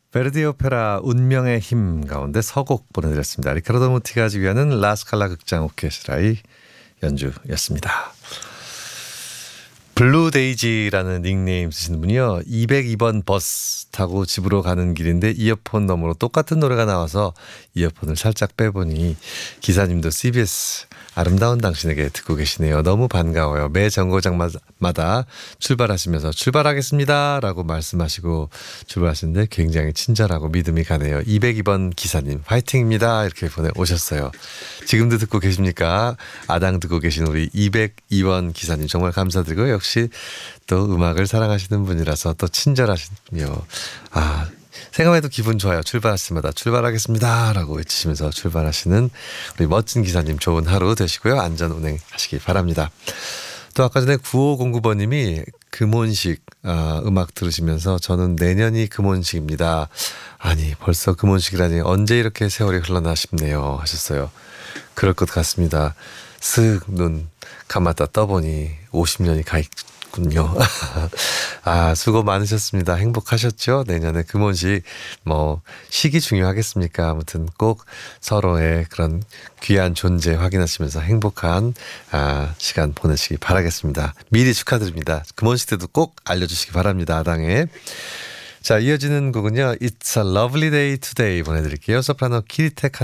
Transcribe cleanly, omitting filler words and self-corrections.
베르디 오페라 운명의 힘 가운데 서곡 보내드렸습니다. 리카르도 무티가 지휘하는 라스칼라 극장 오케스트라의 연주였습니다. 블루데이지라는 닉네임 쓰시는 분이요. 202번 버스 타고 집으로 가는 길인데 이어폰 너머로 똑같은 노래가 나와서 이어폰을 살짝 빼보니 기사님도 CBS 아름다운 당신에게 듣고 계시네요. 너무 반가워요. 매 정거장마다 출발하시면서 출발하겠습니다 라고 말씀하시고 출발하시는데 굉장히 친절하고 믿음이 가네요. 202번 기사님 화이팅입니다 이렇게 보내오셨어요. 지금도 듣고 계십니까? 아당 듣고 계신 우리 202번 기사님 정말 감사드리고요. 역시 또 음악을 사랑하시는 분이라서 또 친절하시며 생각만 해도 기분 좋아요. 출발하실 때마다 출발하겠습니다 라고 외치시면서 출발하시는 우리 멋진 기사님 좋은 하루 되시고요. 안전 운행하시기 바랍니다. 또 아까 전에 9509번님이 금혼식 음악 들으시면서 저는 내년이 금혼식입니다. 아니 벌써 금혼식이라니 언제 이렇게 세월이 흘러나 싶네요 하셨어요. 그럴 것 같습니다. 슥 눈 감았다 떠보니 50년이 가 있군요. 수고 많으셨습니다. 행복하셨죠? 내년에 금혼식 시기 중요하겠습니까? 아무튼 꼭 서로의 그런 귀한 존재 확인하시면서 행복한 시간 보내시기 바라겠습니다. 미리 축하드립니다. 금혼식 때도 꼭 알려주시기 바랍니다. 아당에. 자, 이어지는 곡은요. It's a lovely day today 보내드릴게요. 소프라노 키리테